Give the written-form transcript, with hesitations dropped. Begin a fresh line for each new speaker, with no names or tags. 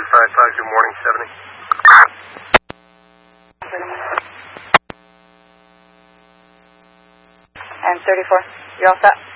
2552 morning 70.
And 34, you're all set?